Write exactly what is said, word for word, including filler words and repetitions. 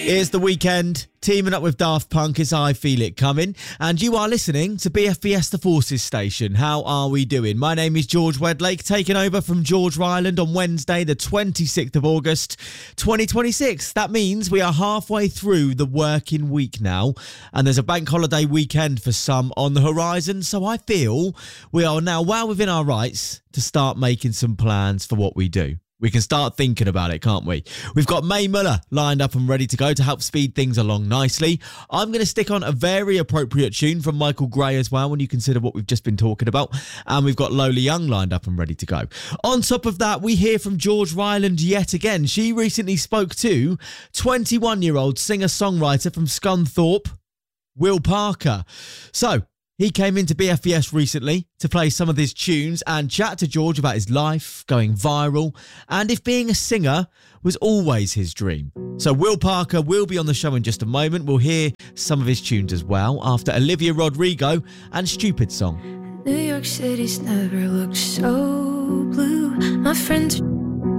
It's the weekend, teaming up with Daft Punk, it's I Feel It Coming, and you are listening to B F B S The Forces Station. How are we doing? My name is George Wedlake, taking over from George Ryland on Wednesday, the twenty-sixth of August, twenty twenty-six. That means we are halfway through the working week now, and there's a bank holiday weekend for some on the horizon, so I feel we are now well within our rights to start making some plans for what we do. We can start thinking about it, can't we? We've got Mae Muller lined up and ready to go to help speed things along nicely. I'm going to stick on a very appropriate tune from Michael Gray as well when you consider what we've just been talking about. And we've got Lola Young lined up and ready to go. On top of that, we hear from George Ryland yet again. She recently spoke to twenty-one-year-old singer-songwriter from Scunthorpe, Will Parker. So, he came into B F B S recently to play some of his tunes and chat to George about his life, going viral, and if being a singer was always his dream. So Will Parker will be on the show in just a moment. We'll hear some of his tunes as well after Olivia Rodrigo and Stupid Song. New York City's never looked so blue. My friends are